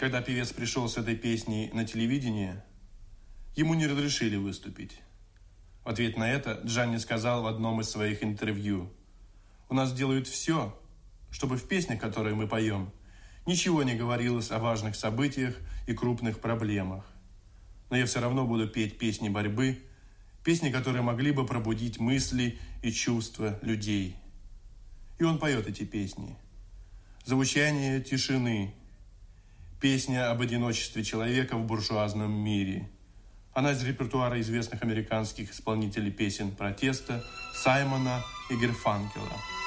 Когда певец пришел с этой песней на телевидение, ему не разрешили выступить. В ответ на это Джанни сказал в одном из своих интервью: «У нас делают все, чтобы в песнях, которые мы поем, ничего не говорилось о важных событиях и крупных проблемах. Но я все равно буду петь песни борьбы, песни, которые могли бы пробудить мысли и чувства людей». И он поет эти песни. «Звучание тишины», песня об одиночестве человека в буржуазном мире. Она из репертуара известных американских исполнителей песен протеста Саймона и Гарфанкела.